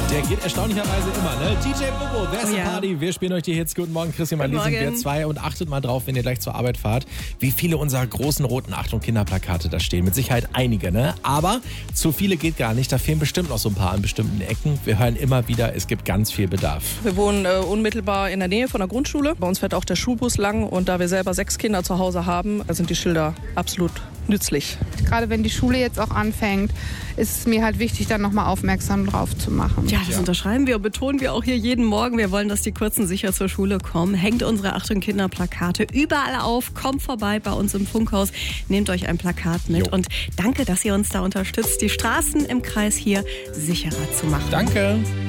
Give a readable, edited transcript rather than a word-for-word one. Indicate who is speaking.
Speaker 1: Der geht erstaunlicherweise immer, ne? DJ Bobo, There's a Party. Wir spielen euch die Hits. Guten Morgen, Christian Malesing, wir 2. Und achtet mal drauf, wenn ihr gleich zur Arbeit fahrt, wie viele unserer großen roten Achtung Kinderplakate da stehen. Mit Sicherheit einige, ne? Aber zu viele geht gar nicht. Da fehlen bestimmt noch so ein paar an bestimmten Ecken. Wir hören immer wieder, es gibt ganz viel Bedarf.
Speaker 2: Wir wohnen unmittelbar in der Nähe von der Grundschule. Bei uns fährt auch der Schulbus lang. Und da wir selber 6 Kinder zu Hause haben, sind die Schilder absolut nützlich.
Speaker 3: Gerade wenn die Schule jetzt auch anfängt, ist es mir halt wichtig, dann nochmal aufmerksam drauf zu machen.
Speaker 4: Ja, das unterschreiben wir und betonen wir auch hier jeden Morgen. Wir wollen, dass die Kurzen sicher zur Schule kommen. Hängt unsere Achtung Kinderplakate überall auf. Kommt vorbei bei uns im Funkhaus. Nehmt euch ein Plakat mit. Und danke, dass ihr uns da unterstützt, die Straßen im Kreis hier sicherer zu machen.
Speaker 1: Danke.